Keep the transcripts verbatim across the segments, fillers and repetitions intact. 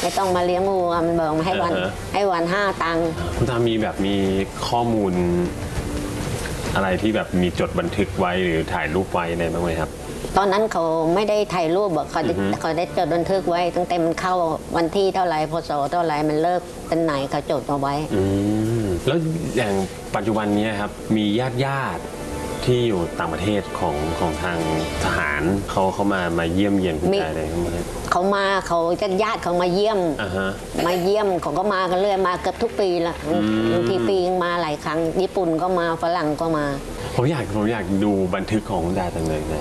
ไม่ต้องมาเลี้ยงวัวมันบอกมาให้วันให้วันห้าตังค์คุณตามีแบบมีข้อมูลอะไรที่แบบมีจดบันทึกไว้หรือถ่ายรูปไว้อะไรบ้างไหมครับตอนนั้นเขาไม่ได้ถ่ายรูปเขาเขาได้จดบันทึกไว้ตั้งแต่มันเข้าวันที่เท่าไหร่พศเท่าไหร่มันเลิกเป็นไหนเขาจดเอาไว้แล้วอย่างปัจจุบันนี้ครับมีญาติญาติที่อยู่ต่างประเทศของของทางทหารเขาเขามามาเยี่ยมเยียนคุณยายอะไรเขามาเขาจะญาติเขามาเยี่ยมมาเยี่ยมเขาก็มากันเรื่อยมาเกือบทุกปีละบางทีปีมาหลายครั้งญี่ปุ่นก็มาฝรั่งก็มาผมอยากผมอยากดูบันทึกของคุณยายจังเลยนะ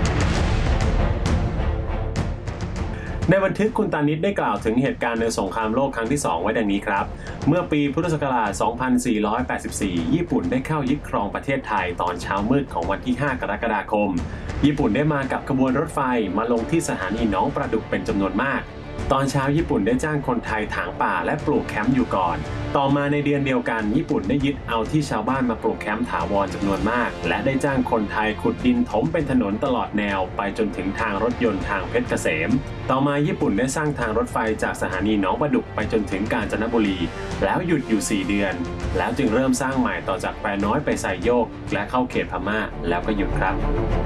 ในบันทึกคุณตานิดได้กล่าวถึงเหตุการณ์ในสงครามโลกครั้งที่สองไว้ดังนี้ครับเมื่อปีพุทธศักราช สองพันสี่ร้อยแปดสิบสี่ ญี่ปุ่นได้เข้ายึดครองประเทศไทยตอนเช้ามืดของวันที่ ห้ากรกฎาคมญี่ปุ่นได้มากับขบวนรถไฟมาลงที่สถานีหนองประดุกเป็นจำนวนมากตอนเช้าญี่ปุ่นได้จ้างคนไทยถางป่าและปลูกแคมป์อยู่ก่อนต่อมาในเดือนเดียวกันญี่ปุ่นได้ยึดเอาที่ชาวบ้านมาปลูกแคมป์ถาวรจำนวนมากและได้จ้างคนไทยขุดดินถมเป็นถนนตลอดแนวไปจนถึงทางรถยนต์ทางเพชรเกษมต่อมาญี่ปุ่นได้สร้างทางรถไฟจากสถานีหนองประดุกไปจนถึงกาญจนบุรีแล้วหยุดอยู่สี่เดือนแล้วจึงเริ่มสร้างใหม่ต่อจากแควน้อยไปไซโยกและเข้าเขตพม่าแล้วก็หยุดครับ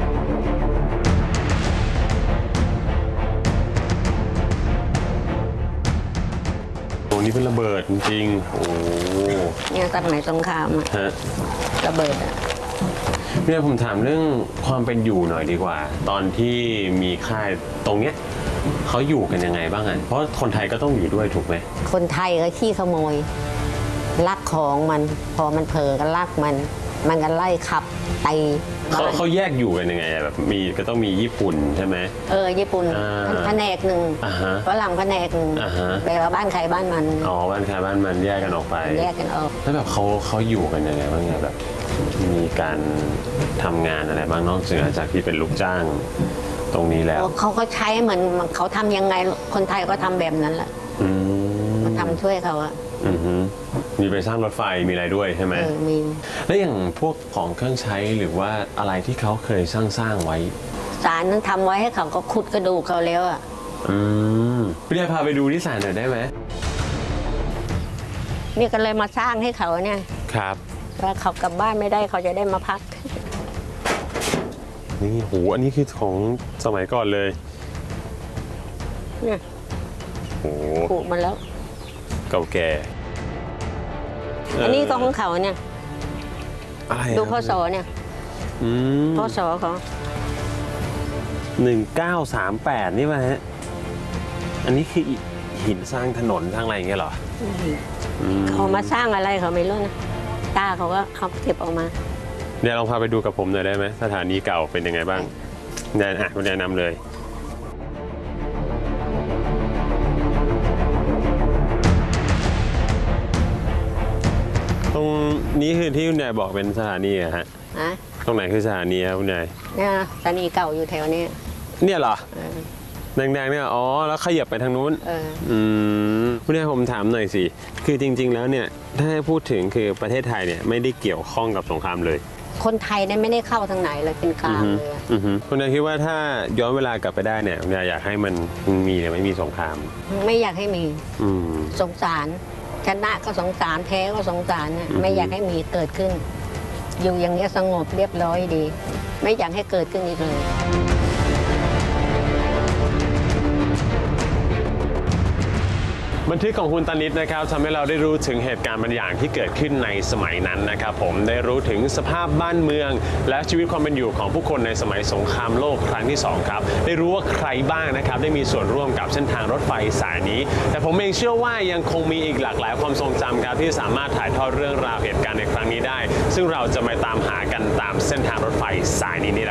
นี่เป็นระเบิดจริงๆโอ้เนี่ยสมัยสงครามอะระเบิดอะเนี่ยผมถามเรื่องความเป็นอยู่หน่อยดีกว่าตอนที่มีค่ายตรงเนี้ยเขาอยู่กันยังไงบ้างอ่ะเพราะคนไทยก็ต้องอยู่ด้วยถูกไหมคนไทยก็ขี้ขโมยลักของมันพอมันเผลอก็ลักมันมันก็ไล่ขับตีเขาเขาแยกอยู่กันยังไงแบบมีก็ต้องมีญี่ปุ่นใช่ไหมเออญี่ปุ่นแผนกหนึ่งฝรั่งแผนกหนึ่งแปลว่าบ้านใครบ้านมันอ๋อบ้านใครบ้านมันแยกกันออกไปแยกกันออกแล้วแบบเขาเขาอยู่กันยังไงบ้างเนี่ยแบบมีการทำงานอะไรบ้างนอกจากที่เป็นลูกจ้างตรงนี้แล้วเขาก็ใช้เหมือนเขาทำยังไงคนไทยก็ทำแบบนั้นแหละเขาทำช่วยเขาอะมีไปสร้างรถไฟมีอะไรด้วยใช่ไหมมีแล้วอย่างพวกของเครื่องใช้หรือว่าอะไรที่เขาเคยสร้างสร้างไว้ศาลนั้นทำไว้ให้เขาก็ขุดกระดูกเขาแล้วอ่ะอืมพี่เดียพาไปดูที่ศาลหน่อยได้ไหมนี่ก็เลยมาสร้างให้เขาเนี่ยครับว่าเขากลับบ้านไม่ได้เขาจะได้มาพักนี่โหอันนี้คือของสมัยก่อนเลยเนี่ยโหปลูกมาแล้วเก่าแก่อันนี้ก็ของเขาเนี่ยดูพศเนี่ยพศเขาหนึ่งเก้าสามแปดนี่ป่ะฮะอันนี้คือหินสร้างถนนสร้างอะไรอย่างเงี้ยเหรอเขามาสร้างอะไรเขาไม่รู้นะตาเขาก็เขาเก็บออกมาเดี๋ยวลองพาไปดูกับผมหน่อยได้ไหมสถานีเก่าเป็นยังไงบ้างแนะอ่ะคุณแนะนำเลยตรงนี้คือที่คุณยายบอกเป็นสถานีอะฮะตรงไหนคือสถานีครับคุณยายเนี่ยสถานีเก่าอยู่แถวนี้เนี่ยเหรอแดงๆเนี่ยอ๋อแล้วขยับไปทางนู้นอืมคุณยายผมถามหน่อยสิคือจริงๆแล้วเนี่ยถ้าให้พูดถึงคือประเทศไทยเนี่ยไม่ได้เกี่ยวข้องกับสงครามเลยคนไทยเนี่ยไม่ได้เข้าทางไหนเลยเป็นกลางเลยคุณยายคิดว่าถ้าย้อนเวลากลับไปได้เนี่ยคุณยายอยากให้มันมีหรือไม่มีสงครามไม่อยากให้มีสงสารชนะก็สงสารแพ้ก็สงสารเนี่ยไม่อยากให้มีเกิดขึ้นอยู่อย่างนี้สงบเรียบร้อยดีไม่อยากให้เกิดขึ้นอีกเลยบันทึกของคุณตานิดนะครับทำให้เราได้รู้ถึงเหตุการณ์บางอย่างที่เกิดขึ้นในสมัยนั้นนะครับผมได้รู้ถึงสภาพบ้านเมืองและชีวิตความเป็นอยู่ของผู้คนในสมัยสงครามโลกครั้งที่สองครับได้รู้ว่าใครบ้างนะครับได้มีส่วนร่วมกับเส้นทางรถไฟสายนี้แต่ผมเองเชื่อว่ายังคงมีอีกหลากหลายความทรงจำครับที่สามารถถ่ายทอดเรื่องราวเหตุการณ์ในครั้งนี้ได้ซึ่งเราจะมาตามหากันตามเส้นทางรถไฟสายนี้นี่